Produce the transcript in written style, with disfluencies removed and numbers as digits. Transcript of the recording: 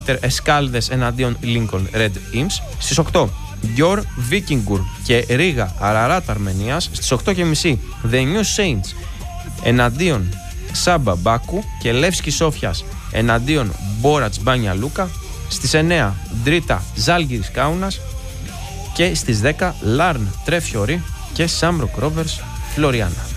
Εσκάλδες εναντίον Lincoln Red Imps. Στις 8 Γιορ Βίκινγκουρ και Ρίγα Αραράτ Αρμενίας. Στις 8.30 The New Saints εναντίον Ξάμπα Μπάκου και Λεύσκι Σόφιας εναντίον Μπόρατς Μπάνια Λούκα. Στις 9 Ντρίτα Ζάλγκιρις Κάουνας. Και στις 10 Λάρν Τρέφιορι και Σάμροκ Ρόβερς Φλωριάνα.